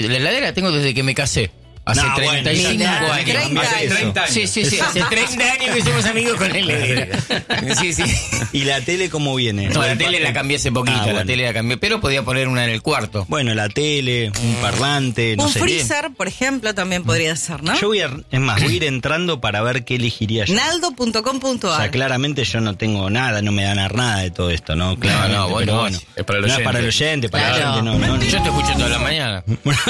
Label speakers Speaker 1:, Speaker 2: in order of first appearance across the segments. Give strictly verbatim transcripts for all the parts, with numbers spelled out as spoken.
Speaker 1: La heladera la tengo desde que me casé. Hace
Speaker 2: no,
Speaker 1: treinta y cinco
Speaker 2: bueno,
Speaker 1: años.
Speaker 3: treinta
Speaker 2: hace treinta años.
Speaker 1: Sí, sí, sí. Hace treinta años que somos amigos con la heladera. Sí, sí.
Speaker 2: ¿Y la tele cómo viene?
Speaker 1: No, la tele la cambié hace poquito,
Speaker 2: Ah, bueno.
Speaker 1: la tele la cambié, pero podía poner una en el cuarto.
Speaker 2: Bueno, la tele, un parlante, no
Speaker 3: Un
Speaker 2: sé.
Speaker 3: freezer, por ejemplo, también podría ser, ¿no?
Speaker 2: Yo voy a, es más, voy a ir entrando para ver qué elegiría yo.
Speaker 3: naldo punto com punto
Speaker 2: O
Speaker 3: a r.
Speaker 2: sea, claramente yo no tengo nada, no me dan nada de todo esto, ¿no? Claramente,
Speaker 1: no, bueno,
Speaker 2: pero
Speaker 1: bueno.
Speaker 4: Es para el
Speaker 2: no es
Speaker 4: oyente.
Speaker 2: para el oyente, para
Speaker 3: Claro.
Speaker 2: el oyente, no, no, no.
Speaker 1: Yo te escucho toda la mañana.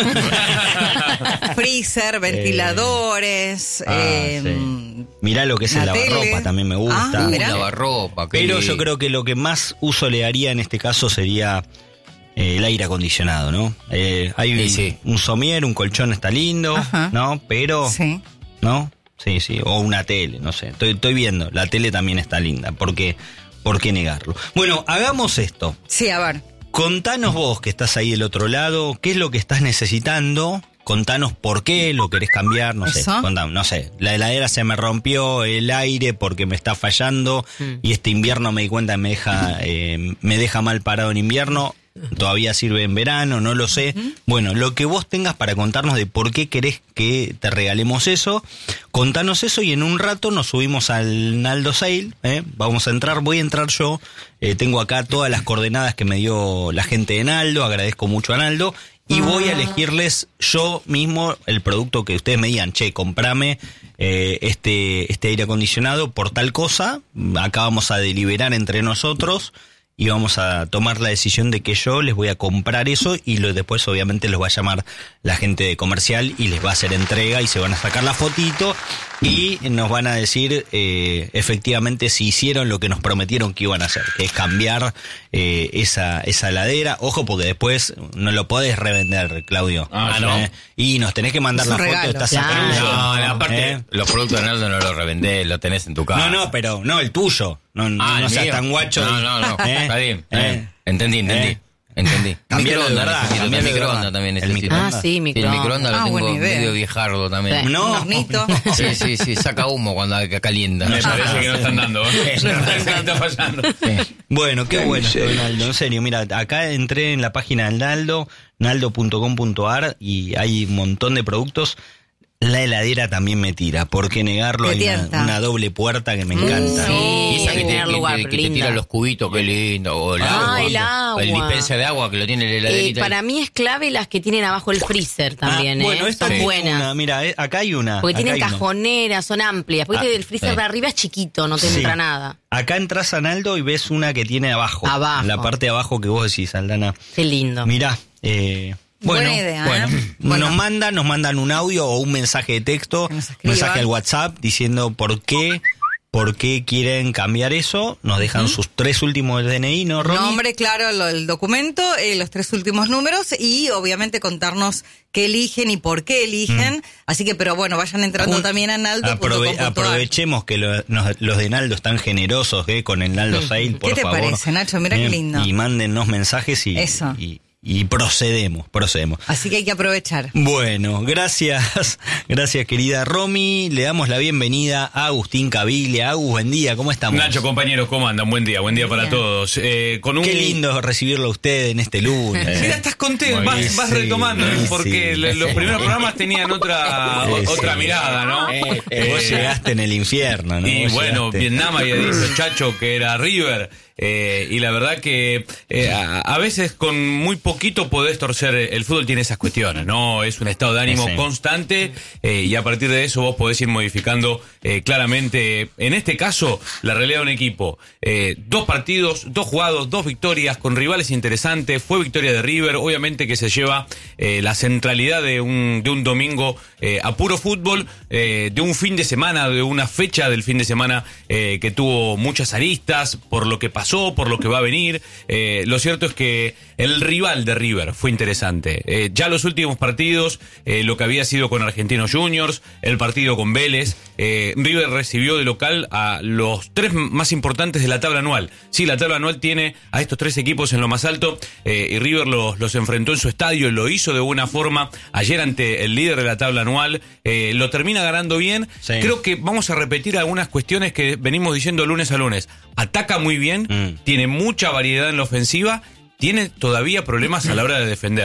Speaker 3: Freezer, ventiladores.
Speaker 2: Ah,
Speaker 3: eh,
Speaker 2: sí. Mirá lo que es
Speaker 3: la
Speaker 2: el lavarropa,
Speaker 3: tele.
Speaker 2: también me gusta.
Speaker 3: Ah,
Speaker 1: Uh,
Speaker 3: mirá.
Speaker 1: lavarropa. qué
Speaker 2: Pero yo
Speaker 1: lindo.
Speaker 2: creo que lo que más uso le haría en este caso sería eh, el aire acondicionado, ¿no? Eh, hay
Speaker 1: Sí,
Speaker 2: un,
Speaker 1: sí.
Speaker 2: un somier, un colchón está lindo,
Speaker 3: Ajá.
Speaker 2: ¿no? Pero,
Speaker 3: Sí.
Speaker 2: ¿no? Sí, sí, o una tele, no sé. Estoy, estoy viendo, la tele también está linda, porque, ¿por qué negarlo? Bueno, hagamos esto.
Speaker 3: Sí, a ver.
Speaker 2: Contanos vos que estás ahí del otro lado, qué es lo que estás necesitando. Contanos por qué lo querés cambiar, no sé.
Speaker 3: Eso.
Speaker 2: Contame, no sé. La heladera se me rompió, el aire porque me está fallando y este invierno me di cuenta que me deja, eh, me deja mal parado en invierno. Todavía sirve en verano, no lo sé. Bueno, lo que vos tengas para contarnos de por qué querés que te regalemos eso, contanos eso y en un rato nos subimos al Naldo Sale. ¿eh? Vamos a entrar, voy a entrar yo. Eh, tengo acá todas las coordenadas que me dio la gente de Naldo, agradezco mucho a Naldo. Y voy a elegirles yo mismo el producto que ustedes me digan, che, comprame eh, este, este aire acondicionado por tal cosa. Acá vamos a deliberar entre nosotros y vamos a tomar la decisión de que yo les voy a comprar eso y lo, después obviamente los va a llamar la gente de comercial y les va a hacer entrega y se van a sacar la fotito y nos van a decir eh, efectivamente si hicieron lo que nos prometieron que iban a hacer, que es cambiar eh, esa, esa heladera. Ojo, porque después no lo podés revender, Claudio.
Speaker 4: Ah,
Speaker 2: ¿Eh?
Speaker 4: no.
Speaker 2: Y nos tenés que mandar
Speaker 3: Es
Speaker 2: la
Speaker 3: un
Speaker 2: foto de
Speaker 3: regalo.
Speaker 2: esta
Speaker 3: Claro.
Speaker 2: sacarulla.
Speaker 1: No, no, aparte,
Speaker 2: ¿Eh?
Speaker 1: los productos de Naldo no los revendés, los tenés en tu casa.
Speaker 2: No, no, pero no, el tuyo. No, no,
Speaker 1: Ah,
Speaker 2: no
Speaker 1: el
Speaker 2: seas
Speaker 1: mío.
Speaker 2: tan guacho.
Speaker 1: No,
Speaker 2: y-
Speaker 1: no, no.
Speaker 2: ¿Eh?
Speaker 1: Está bien. está
Speaker 2: ¿Eh?
Speaker 1: bien. Entendí, entendí.
Speaker 2: ¿Eh?
Speaker 1: Entendí.
Speaker 2: Cambialo de
Speaker 1: Microondas
Speaker 2: verdad,
Speaker 1: necesito,
Speaker 2: cambialo de
Speaker 1: microondas
Speaker 2: verdad.
Speaker 1: también
Speaker 2: El
Speaker 1: necesito.
Speaker 2: microondas.
Speaker 5: Ah, sí,
Speaker 1: Sí, el
Speaker 5: microondas.
Speaker 1: microondas
Speaker 3: Ah,
Speaker 1: lo tengo
Speaker 3: buena idea.
Speaker 1: medio viejardo también.
Speaker 2: No.
Speaker 3: Un hornito.
Speaker 1: Sí, sí, sí, saca humo cuando calienta.
Speaker 4: Me parece que no están dando. ¿eh?
Speaker 1: Sí.
Speaker 4: Me parece que está fallando.
Speaker 1: Sí.
Speaker 2: Bueno, qué bueno, Naldo, en serio. Mira, acá entré en la página del Naldo, naldo punto com punto a r y hay un montón de productos. La heladera también me tira, ¿por qué negarlo?
Speaker 3: Te
Speaker 2: Hay una,
Speaker 3: tienta.
Speaker 2: una doble puerta que me encanta.
Speaker 5: Sí.
Speaker 1: Y esa que
Speaker 5: hay
Speaker 1: te,
Speaker 5: que tener
Speaker 1: que
Speaker 5: lugar,
Speaker 1: te- que te
Speaker 5: linda.
Speaker 1: tira los cubitos, qué lindo. O el
Speaker 5: Ah,
Speaker 1: agua.
Speaker 5: el agua.
Speaker 1: O el dispenser de agua que lo tiene la
Speaker 5: Eh,
Speaker 1: heladerita.
Speaker 5: para mí es clave las que tienen abajo el freezer también,
Speaker 2: Ah,
Speaker 5: ¿eh?
Speaker 2: bueno, esta
Speaker 5: son
Speaker 2: es
Speaker 5: buenas.
Speaker 2: una, mira, eh, acá hay una.
Speaker 5: Porque
Speaker 2: acá
Speaker 5: tienen
Speaker 2: hay una.
Speaker 5: cajoneras, son amplias. Porque
Speaker 1: Ah,
Speaker 5: el freezer
Speaker 1: sí.
Speaker 5: de arriba es chiquito, no te
Speaker 2: Sí.
Speaker 5: entra nada.
Speaker 2: Acá entras a Naldo y ves una que tiene abajo.
Speaker 5: Abajo.
Speaker 2: La parte de abajo que vos decís, Aldana.
Speaker 5: Qué lindo.
Speaker 2: Mirá, eh, bueno,
Speaker 3: Buena idea,
Speaker 2: bueno,
Speaker 3: ¿eh? Bueno.
Speaker 2: nos mandan, nos mandan un audio o un mensaje de texto,
Speaker 3: Que nos
Speaker 2: un
Speaker 3: escriban.
Speaker 2: mensaje al WhatsApp diciendo por qué, por qué quieren cambiar eso. Nos dejan sus tres últimos D N I, ¿no, Ronnie?
Speaker 3: Nombre, claro, lo- el documento, eh, los tres últimos números y obviamente contarnos qué eligen y por qué eligen. Así que, pero bueno, vayan entrando
Speaker 2: Jun-
Speaker 3: también a naldo punto com
Speaker 2: Aprove-
Speaker 3: punto a r.
Speaker 2: aprovechemos que lo- nos- los de Naldo están generosos eh, con el Naldo Sale, por
Speaker 3: ¿Qué te
Speaker 2: favor.
Speaker 3: parece, Nacho? Mirá qué
Speaker 2: Eh,
Speaker 3: lindo.
Speaker 2: Y mándennos mensajes y,
Speaker 3: Eso.
Speaker 2: y, y procedemos, procedemos.
Speaker 3: Así que hay que aprovechar.
Speaker 2: Bueno, gracias, gracias querida Romy. Le damos la bienvenida a Agustín Caviglia. Agus, buen día, ¿cómo estamos?
Speaker 4: Nacho, compañeros, ¿cómo andan? Buen día, buen día para
Speaker 3: Bien.
Speaker 4: todos. Eh, con un...
Speaker 2: Qué lindo recibirlo a usted en este lunes.
Speaker 4: Mira, estás contento,
Speaker 2: Muy
Speaker 4: vas,
Speaker 2: bien,
Speaker 4: vas
Speaker 2: sí,
Speaker 4: retomando,
Speaker 2: sí,
Speaker 4: porque
Speaker 2: sí.
Speaker 4: le- los primeros programas tenían otra
Speaker 2: Sí,
Speaker 4: o- otra
Speaker 2: sí.
Speaker 4: mirada, ¿no?
Speaker 2: Vos
Speaker 4: Eh,
Speaker 2: llegaste en el infierno, ¿no?
Speaker 4: Y
Speaker 2: Vos
Speaker 4: bueno,
Speaker 2: llegaste.
Speaker 4: Vietnam había dicho Chacho que era River. Eh, y la verdad que eh, a, a veces con muy poquito podés torcer. El fútbol tiene esas cuestiones, ¿no? Es un estado de ánimo
Speaker 2: Sí.
Speaker 4: constante eh, y a partir de eso vos podés ir modificando eh, claramente, en este caso, la realidad de un equipo. Eh, dos partidos, dos jugados, dos victorias con rivales interesantes. Fue victoria de River, obviamente que se lleva eh, la centralidad de un, de un domingo eh, a puro fútbol, eh, de un fin de semana, de una fecha del fin de semana eh, que tuvo muchas aristas por lo que pasó, por lo que va a venir. Eh, lo cierto es que el rival de River fue interesante. Eh, ya los últimos partidos, eh, lo que había sido con Argentinos Juniors, el partido con Vélez, eh, River recibió de local a los tres más importantes de la tabla anual. Sí, la tabla anual tiene a estos tres equipos en lo más alto eh, y River los, los enfrentó en su estadio, lo hizo de buena forma ayer ante el líder de la tabla anual, eh, lo termina ganando bien.
Speaker 2: Sí.
Speaker 4: Creo que vamos a repetir algunas cuestiones que venimos diciendo lunes a lunes. Ataca muy bien,
Speaker 2: Mm.
Speaker 4: tiene mucha variedad en la ofensiva, tiene todavía problemas a la hora de defender.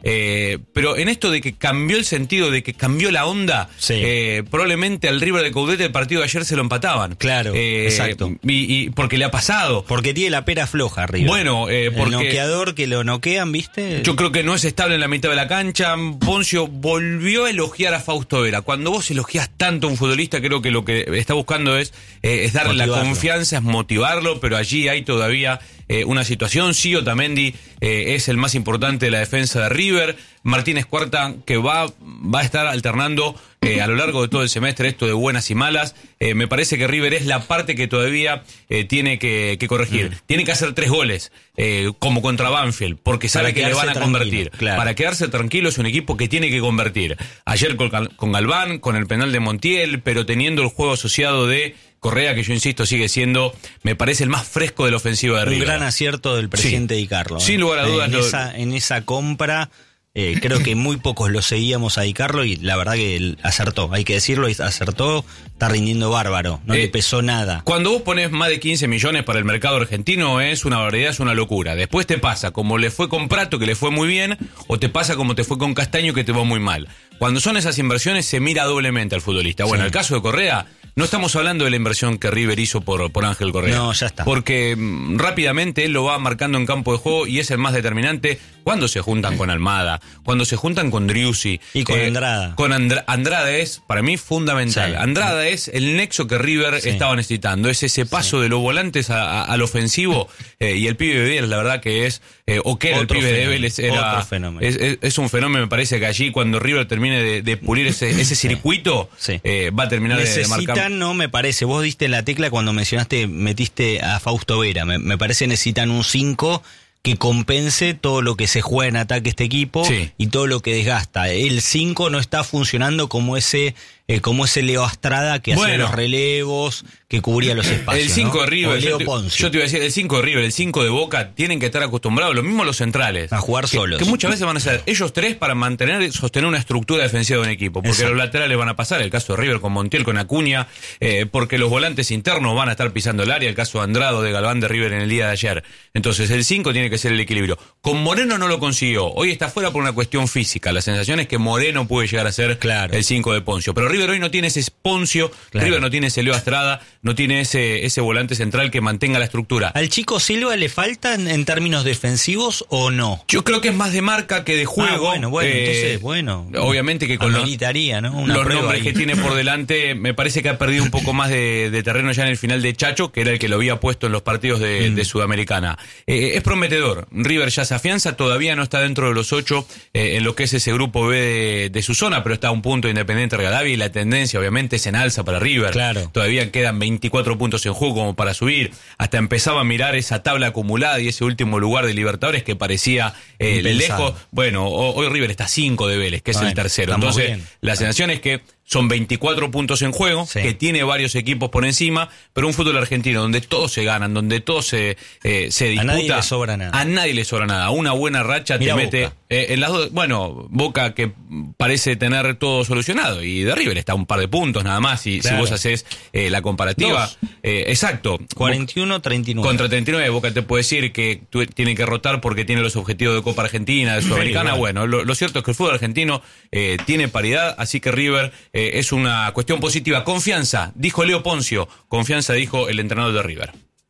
Speaker 4: Eh, pero en esto de que cambió el sentido, de que cambió la onda,
Speaker 2: Sí.
Speaker 4: eh, probablemente al River de Coudet el partido de ayer se lo empataban.
Speaker 2: Claro,
Speaker 4: Eh,
Speaker 2: exacto.
Speaker 4: Y, y porque le ha pasado.
Speaker 2: Porque tiene la pera floja arriba.
Speaker 4: Bueno, eh, porque-
Speaker 2: el noqueador que lo noquean, ¿viste?
Speaker 4: Yo creo que no es estable en la mitad de la cancha. Poncio volvió a elogiar a Fausto Vera. Cuando vos elogias tanto a un futbolista, creo que lo que está buscando es, eh, es darle la
Speaker 2: Motivarlo.
Speaker 4: confianza, es motivarlo, pero allí hay todavía eh, una situación. Sí, Otamendi eh, es el más importante de la defensa de River. Martínez Cuarta, que va, va a estar alternando eh, a lo largo de todo el semestre esto de buenas y malas. Eh, me parece que River es la parte que todavía eh, tiene que, que corregir.
Speaker 2: Mm.
Speaker 4: Tiene que hacer tres goles, eh, como contra Banfield, porque sabe
Speaker 2: Para
Speaker 4: que le van a
Speaker 2: quedarse
Speaker 4: convertir.
Speaker 2: tranquilo, claro.
Speaker 4: Para quedarse tranquilo es un equipo que tiene que convertir. Ayer con, Gal- con Galván, con el penal de Montiel, pero teniendo el juego asociado de Correa, que yo insisto sigue siendo, me parece, el más fresco de la ofensiva de
Speaker 2: Un
Speaker 4: River.
Speaker 2: gran acierto del presidente
Speaker 4: Sí.
Speaker 2: Di Carlo.
Speaker 4: Sin
Speaker 2: ¿eh?
Speaker 4: lugar a dudas,
Speaker 2: En,
Speaker 4: lo-
Speaker 2: esa, en esa compra, eh, creo que muy pocos lo seguíamos a Di Carlo y la verdad que él acertó. Hay que decirlo, acertó, está rindiendo bárbaro. No
Speaker 4: Eh,
Speaker 2: le pesó nada.
Speaker 4: Cuando vos pones más de quince millones para el mercado argentino es una barbaridad, es una locura. Después te pasa como le fue con Prato, que le fue muy bien, o te pasa como te fue con Castaño, que te va muy mal. Cuando son esas inversiones se mira doblemente al futbolista. Bueno,
Speaker 2: Sí.
Speaker 4: el caso de Correa, no estamos hablando de la inversión que River hizo por, por Ángel Correa.
Speaker 2: No, ya está.
Speaker 4: Porque mm, rápidamente él lo va marcando en campo de juego y es el más determinante cuando se juntan con Almada, cuando se juntan con Driussi.
Speaker 2: Y con Andrada.
Speaker 4: Con Andra- Andrada es, para mí, fundamental.
Speaker 2: Sí.
Speaker 4: Andrada es el nexo que River
Speaker 2: Sí.
Speaker 4: estaba necesitando. Es ese paso de los volantes a- a- al ofensivo. eh, y el pibe de Vélez, la verdad que es, eh, o que era el
Speaker 2: Otro
Speaker 4: pibe de
Speaker 2: fenómeno,
Speaker 4: Vélez, era,
Speaker 2: otro fenómeno.
Speaker 4: Es, es- es un fenómeno. Me parece que allí, cuando River termine de, de pulir ese, ese circuito,
Speaker 2: Sí.
Speaker 4: eh, va a terminar de- de,
Speaker 2: Necesitan,
Speaker 4: marcar.
Speaker 2: no me parece, vos diste en la tecla cuando mencionaste, metiste a Fausto Vera, me, me parece necesitan un cinco que compense todo lo que se juega en ataque este equipo
Speaker 4: Sí.
Speaker 2: y todo lo que desgasta. El cinco no está funcionando como ese eh, como ese Leo Astrada que hacía
Speaker 4: Bueno.
Speaker 2: los relevos, que cubría los espacios.
Speaker 4: El cinco
Speaker 2: ¿no?
Speaker 4: de River,
Speaker 2: O Leo
Speaker 4: yo, te,
Speaker 2: Poncio.
Speaker 4: yo te iba a decir, el cinco de River, el cinco de Boca, tienen que estar acostumbrados, lo mismo los centrales.
Speaker 2: A jugar
Speaker 4: que,
Speaker 2: solos.
Speaker 4: Que muchas veces van a ser ellos tres para mantener, sostener una estructura defensiva de un equipo. Porque
Speaker 2: Exacto.
Speaker 4: los laterales van a pasar, el caso de River con Montiel, con Acuña, eh, porque los volantes internos van a estar pisando el área, el caso de Andrado, de Galván, de River en el día de ayer. Entonces el cinco tiene que ser el equilibrio. Con Moreno no lo consiguió, hoy está fuera por una cuestión física. La sensación es que Moreno puede llegar a ser
Speaker 2: Claro.
Speaker 4: el cinco de Poncio. Pero River hoy no tiene ese Poncio,
Speaker 2: Claro.
Speaker 4: River no tiene ese Leo Astrada, no tiene ese, ese volante central que mantenga la estructura.
Speaker 2: ¿Al chico Silva le faltan en términos defensivos o no?
Speaker 4: Yo creo que es más de marca que de juego.
Speaker 2: Ah, bueno, bueno,
Speaker 4: Eh,
Speaker 2: entonces, bueno.
Speaker 4: Obviamente que con los,
Speaker 2: Ameritaría, ¿no? Una
Speaker 4: los
Speaker 2: prueba
Speaker 4: nombres
Speaker 2: ahí.
Speaker 4: que tiene por delante, me parece que ha perdido un poco más de, de terreno ya en el final de Chacho, que era el que lo había puesto en los partidos de,
Speaker 2: Mm.
Speaker 4: de Sudamericana. Eh, es prometedor. River ya se afianza, todavía no está dentro de los ocho eh, en lo que es ese grupo B de, de su zona, pero está a un punto Independiente Rivadavia y la tendencia obviamente es en alza para River.
Speaker 2: Claro.
Speaker 4: Todavía quedan veinticuatro puntos en juego como para subir. Hasta empezaba a mirar esa tabla acumulada y ese último lugar de Libertadores que parecía eh,
Speaker 2: Impensado.
Speaker 4: lejos. Bueno, ho- hoy River está a cinco de Vélez, que es
Speaker 2: Bueno,
Speaker 4: el tercero.
Speaker 2: estamos
Speaker 4: Entonces,
Speaker 2: bien.
Speaker 4: la sensación es que son veinticuatro puntos en juego,
Speaker 2: Sí.
Speaker 4: que tiene varios equipos por encima, pero un fútbol argentino donde todos se ganan, donde todo se, eh, se disputa.
Speaker 2: nadie le sobra nada.
Speaker 4: A nadie le sobra nada. Una buena racha
Speaker 2: Mirá
Speaker 4: te mete
Speaker 2: Boca.
Speaker 4: eh, en las dos. Bueno, Boca que parece tener todo solucionado y de River está a un par de puntos nada más. Y
Speaker 2: Claro.
Speaker 4: si vos haces eh, la comparativa,
Speaker 2: Dos.
Speaker 4: eh, exacto.
Speaker 2: cuarenta y uno treinta y nueve.
Speaker 4: Contra treinta y nueve, Boca te puede decir que tu- tiene que rotar porque tiene los objetivos de Copa Argentina, de Sudamericana.
Speaker 2: igual.
Speaker 4: Bueno, lo, lo cierto es que el fútbol argentino eh, tiene paridad, así que River eh, es una cuestión positiva. Confianza, dijo Leo Poncio. Confianza, dijo el entrenador de River.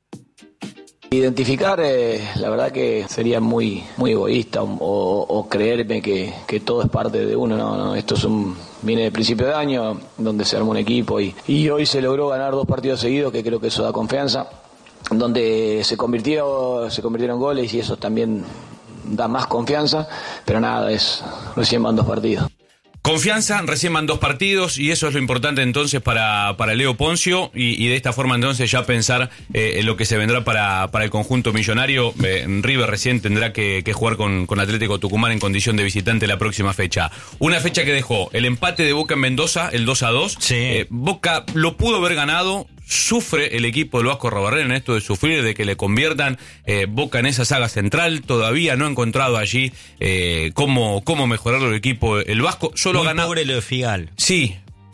Speaker 6: Identificar, eh, la verdad que sería muy muy egoísta o, o creerme que, que todo es parte de uno. No, no, esto es un, viene de principio de año donde se armó un equipo y, y hoy se logró ganar dos partidos seguidos, que creo que eso da confianza, donde se convirtió, se convirtieron goles y eso también da más confianza, pero nada, es recién van dos partidos.
Speaker 4: Confianza, recién van dos partidos y eso es lo importante entonces para, para Leo Poncio y, y de esta forma entonces ya pensar eh, en lo que se vendrá para, para el conjunto millonario. Eh, River recién tendrá que, que jugar con, con Atlético Tucumán en condición de visitante la próxima fecha. Una fecha que dejó el empate de Boca en Mendoza, el dos a dos.
Speaker 2: Sí.
Speaker 4: Eh, Boca lo pudo haber ganado. Sufre el equipo del Vasco Arrobarrena en esto de sufrir, de que le conviertan eh, Boca en esa saga central. Todavía no ha encontrado allí eh, cómo, cómo mejorarlo el equipo el Vasco. Solo
Speaker 2: Muy
Speaker 4: ha ganado.
Speaker 2: pobre lo de Figal.
Speaker 4: Sí,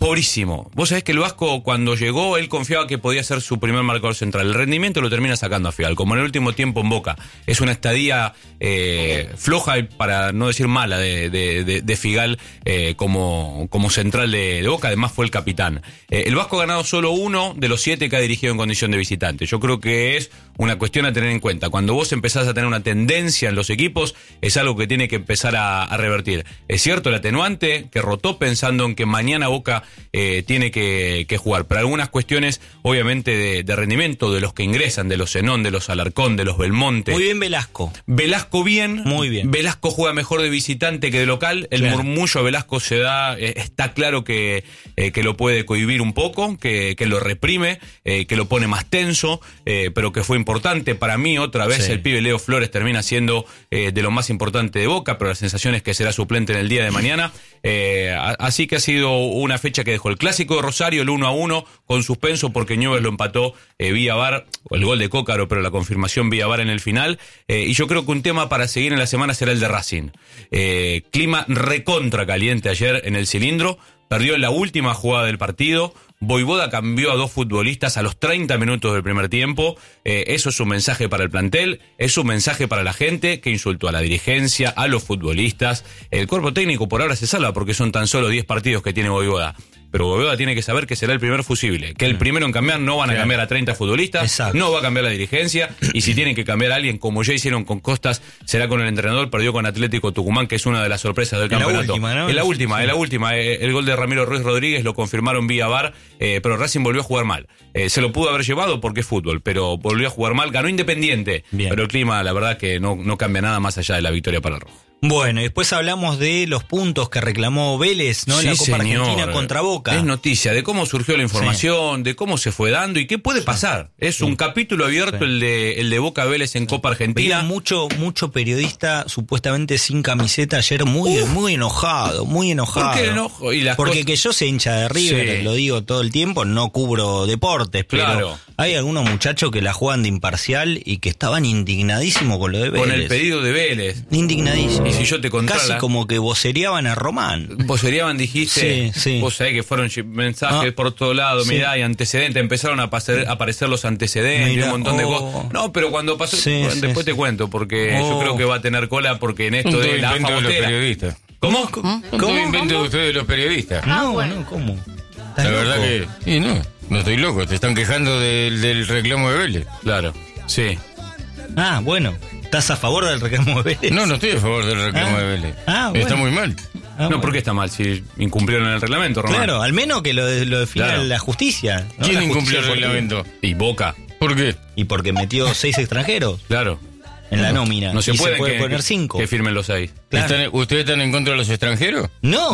Speaker 4: pobrísimo. Vos sabés que el Vasco, cuando llegó, él confiaba que podía ser su primer marcador central. El rendimiento lo termina sacando a Figal, como en el último tiempo en Boca. Es una estadía eh, floja, para no decir mala, de, de, de, de Figal eh, como, como central de, de Boca. Además fue el capitán. Eh, el Vasco ha ganado solo uno de los siete que ha dirigido en condición de visitante. Yo creo que es una cuestión a tener en cuenta. Cuando vos empezás a tener una tendencia en los equipos, es algo que tiene que empezar a, a revertir. Es cierto el atenuante, que rotó pensando en que mañana Boca eh, tiene que, que jugar, pero algunas cuestiones obviamente de, de rendimiento, de los que ingresan, de los Zenón, de los Alarcón, de los Belmonte.
Speaker 2: Muy bien Velasco.
Speaker 4: Velasco bien.
Speaker 2: Muy bien.
Speaker 4: Velasco juega mejor de visitante que de local. El
Speaker 2: claro.
Speaker 4: murmullo a Velasco se da, eh, está claro que, eh, que lo puede cohibir un poco, que, que lo reprime, eh, que lo pone más tenso, eh, pero que fue importante. Para mí, otra vez, sí. el pibe Leo Flores termina siendo eh, de lo más importante de Boca, pero la sensación es que será suplente en el día de mañana. Eh, así que ha sido una fecha que dejó el clásico de Rosario, el uno a uno, con suspenso porque Newell's lo empató eh, vía V A R, el gol de Cócaro, pero la confirmación vía V A R en el final. Eh, y yo creo que un tema para seguir en la semana será el de Racing. Eh, clima recontra caliente ayer en el cilindro, perdió en la última jugada del partido. Voivoda cambió a dos futbolistas a los treinta minutos del primer tiempo. Eh, eso es un mensaje para el plantel, es un mensaje para la gente que insultó a la dirigencia, a los futbolistas. El cuerpo técnico por ahora se salva porque son tan solo diez partidos que tiene Voivoda. Pero Voivoda tiene que saber que será el primer fusible, que el primero en cambiar, no van a cambiar a treinta futbolistas, Exacto. no va a cambiar la dirigencia, y si tienen que cambiar a alguien, como ya hicieron con Costas, será con el entrenador. Perdió con Atlético Tucumán, que es una de las sorpresas del
Speaker 2: en
Speaker 4: campeonato.
Speaker 2: La última, ¿no?
Speaker 4: En la última, sí. en la última, eh, el gol de Ramiro Ruiz Rodríguez lo confirmaron vía V A R, eh, pero Racing volvió a jugar mal. Eh, se lo pudo haber llevado porque es fútbol, pero volvió a jugar mal, ganó Independiente, Bien. pero el clima, la verdad que no, no cambia nada más allá de la victoria para el Rojo.
Speaker 2: Bueno, y después hablamos de los puntos que reclamó Vélez, ¿no?
Speaker 4: Sí,
Speaker 2: en la Copa
Speaker 4: señor.
Speaker 2: Argentina contra Boca.
Speaker 4: Es noticia de cómo surgió la información, sí. de cómo se fue dando y qué puede sí. pasar. Es sí. un capítulo abierto sí. el de el de Boca Vélez en Copa Argentina.
Speaker 2: Veía mucho mucho periodista supuestamente sin camiseta ayer, muy Uf. muy enojado, muy enojado.
Speaker 4: ¿Por qué enojo? Y las
Speaker 2: Porque
Speaker 4: cosas...
Speaker 2: que yo soy hincha de River, sí. lo digo todo el tiempo, no cubro deportes, pero
Speaker 4: claro.
Speaker 2: hay algunos muchachos que la juegan de imparcial y que estaban indignadísimos con lo de Vélez.
Speaker 4: Con el pedido de Vélez.
Speaker 2: Indignadísimos.
Speaker 4: Y si yo te contara
Speaker 2: Casi como que vocereaban a Román.
Speaker 4: Vocereaban, dijiste.
Speaker 2: Sí, sí.
Speaker 4: Vos sabés que fueron mensajes
Speaker 2: ah,
Speaker 4: por todo lado,
Speaker 2: sí.
Speaker 4: mirá, y antecedentes. Empezaron a aparecer, a aparecer los antecedentes mirá, y un montón oh. de cosas. No, pero cuando pasó,
Speaker 2: sí,
Speaker 4: bueno,
Speaker 2: sí,
Speaker 4: después
Speaker 2: sí.
Speaker 4: te cuento, porque
Speaker 2: oh.
Speaker 4: yo creo que va a tener cola, porque en esto
Speaker 7: un
Speaker 4: de la
Speaker 7: invento de los periodistas.
Speaker 4: ¿Cómo?
Speaker 7: ¿Cómo?
Speaker 2: ¿Cómo?
Speaker 7: Un invento de ustedes los periodistas.
Speaker 2: No,
Speaker 5: Ah, bueno.
Speaker 2: no, ¿cómo?
Speaker 7: La
Speaker 2: loco?
Speaker 7: verdad que... Y no, no estoy loco, te están quejando del, del reclamo de Vélez.
Speaker 4: Claro, sí.
Speaker 2: Ah, bueno. ¿Estás a favor del reclamo de Vélez?
Speaker 7: No, no estoy a favor del reclamo
Speaker 2: ah.
Speaker 7: de Vélez.
Speaker 2: Ah, bueno.
Speaker 7: Está muy mal.
Speaker 2: Ah,
Speaker 4: no,
Speaker 2: bueno.
Speaker 4: ¿por qué está mal? Si incumplieron el reglamento, Román.
Speaker 2: Claro, al menos que lo, lo defina
Speaker 4: Claro.
Speaker 2: la justicia. ¿no?
Speaker 7: ¿Quién
Speaker 2: La
Speaker 7: incumplió el
Speaker 2: justicia
Speaker 7: reglamento?
Speaker 4: Y Boca.
Speaker 7: ¿Por qué?
Speaker 2: Y porque metió seis extranjeros
Speaker 4: Claro.
Speaker 2: en la nómina.
Speaker 4: No se
Speaker 2: y
Speaker 4: puede,
Speaker 2: se puede
Speaker 4: que,
Speaker 2: poner cinco.
Speaker 4: que firmen los seis.
Speaker 2: Claro.
Speaker 7: ¿Están- ¿Ustedes están en contra de los extranjeros?
Speaker 2: No.
Speaker 4: No,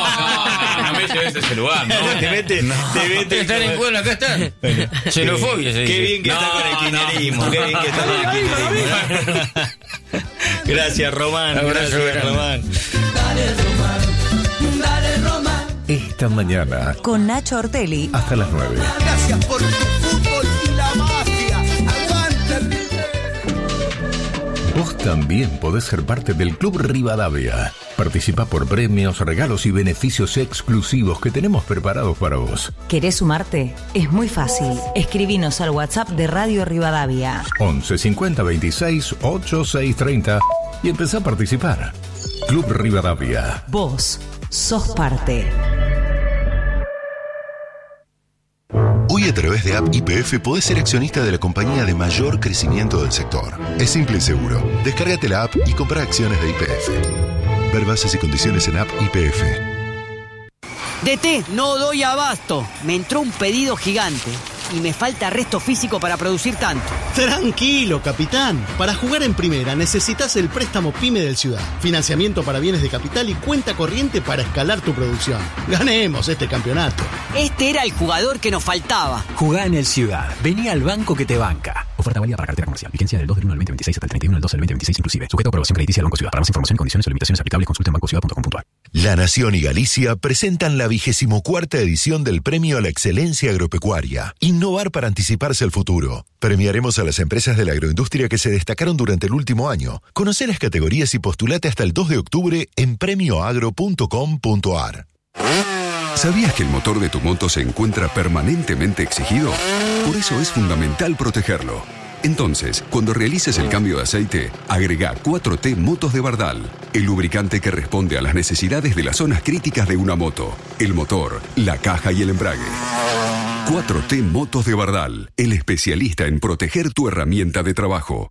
Speaker 4: no, no me lleves a ese lugar, ¿no?
Speaker 2: te mete, te mete.
Speaker 7: Están en bueno, acá están. Xenofobia se
Speaker 2: Qué
Speaker 7: dice.
Speaker 2: bien que
Speaker 4: No,
Speaker 2: está con el
Speaker 4: no.
Speaker 2: kirchnerismo. Qué bien que está con el kirchnerismo. Gracias, Román.
Speaker 7: Abrazo
Speaker 2: Gracias,
Speaker 7: grande.
Speaker 2: Román.
Speaker 8: Esta mañana
Speaker 9: Con Nacho Ortelli.
Speaker 8: hasta las nueve.
Speaker 10: Gracias por tu fútbol y la mafia. Aguanta el
Speaker 8: Vos también podés ser parte del Club Rivadavia. Participa por premios, regalos y beneficios exclusivos que tenemos preparados para vos.
Speaker 9: ¿Querés sumarte? Es muy fácil. Escribinos al WhatsApp de Radio Rivadavia.
Speaker 8: once cincuenta veintiséis ochenta y seis treinta y empezá a participar. Club Rivadavia.
Speaker 9: Vos sos parte.
Speaker 11: Hoy a través de App Y P F podés ser accionista de la compañía de mayor crecimiento del sector. Es simple y seguro. Descárgate la app y compra acciones de Y P F. Ver bases y condiciones en App Y P F.
Speaker 12: D T, no doy abasto. Me entró un pedido gigante y me falta resto físico para producir tanto.
Speaker 13: Tranquilo, capitán. Para jugar en primera necesitas el préstamo PYME del Ciudad. Financiamiento para bienes de capital y cuenta corriente para escalar tu producción. Ganemos este campeonato.
Speaker 12: Este era el jugador que nos faltaba.
Speaker 14: Jugá en el Ciudad. Vení al banco que te banca. Oferta válida para cartera comercial. Vigencia del dos del uno del veinte veintiséis hasta el treinta y uno del dos del veinte veintiséis inclusive. Sujeto a aprobación crediticia del Banco Ciudad. Para más información, condiciones o limitaciones aplicables, consulta en banco ciudad punto com punto a r.
Speaker 11: La Nación y Galicia presentan la vigésimo cuarta edición del Premio a la Excelencia Agropecuaria. Innovar para anticiparse al futuro. Premiaremos a las empresas de la agroindustria que se destacaron durante el último año. Conoce las categorías y postulate hasta el dos de octubre en premio agro punto com punto a r.
Speaker 15: ¿Sabías que el motor de tu moto se encuentra permanentemente exigido? Por eso es fundamental protegerlo. Entonces, cuando realices el cambio de aceite, agrega cuatro T Motos de Bardal, el lubricante que responde a las necesidades de las zonas críticas de una moto, el motor, la caja y el embrague. cuatro T Motos de Bardal, el especialista en proteger tu herramienta de trabajo.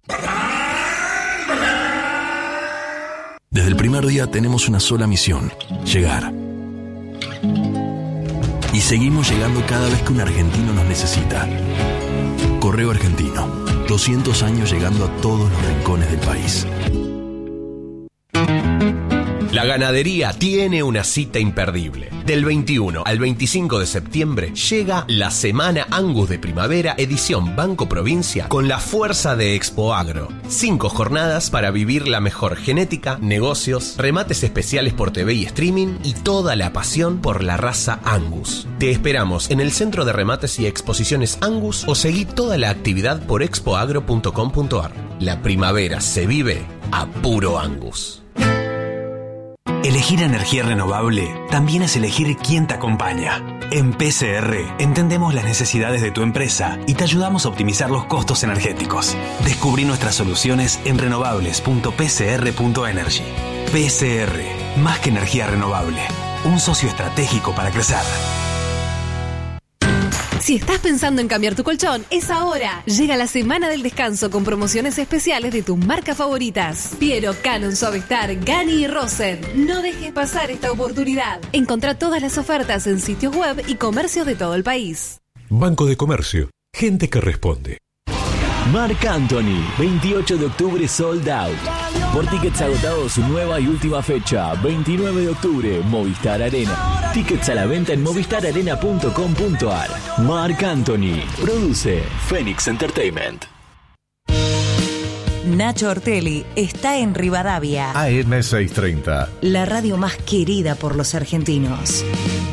Speaker 14: Desde el primer día tenemos una sola misión: llegar. Y seguimos llegando cada vez que un argentino nos necesita. Correo Argentino, doscientos años llegando a todos los rincones del país.
Speaker 16: La ganadería tiene una cita imperdible. Del veintiuno al veinticinco de septiembre llega la Semana Angus de Primavera, edición Banco Provincia, con la fuerza de Expo Agro. Cinco jornadas para vivir la mejor genética, negocios, remates especiales por T V y streaming y toda la pasión por la raza Angus. Te esperamos en el Centro de Remates y Exposiciones Angus o seguí toda la actividad por expoagro punto com punto ar. La primavera se vive a puro Angus.
Speaker 17: Elegir energía renovable también es elegir quién te acompaña. En P C R entendemos las necesidades de tu empresa y te ayudamos a optimizar los costos energéticos. Descubrí nuestras soluciones en renovables punto p c r punto energy. P C R, más que energía renovable, un socio estratégico para crecer.
Speaker 18: Si estás pensando en cambiar tu colchón, es ahora. Llega la semana del descanso con promociones especiales de tus marcas favoritas. Piero, Canon, Suavestar, Gani y Rosen. No dejes pasar esta oportunidad. Encontrá todas las ofertas en sitios web y comercios de todo el país.
Speaker 19: Banco de Comercio. Gente que responde.
Speaker 20: Marc Anthony, veintiocho de octubre sold out. Por tickets agotados, su nueva y última fecha, veintinueve de octubre, Movistar Arena. Tickets a la venta en movistar arena punto com punto ar. Marc Anthony, produce Phoenix Entertainment.
Speaker 9: Nacho Ortelli está en Rivadavia,
Speaker 8: A M seiscientos treinta.
Speaker 9: la radio más querida por los argentinos.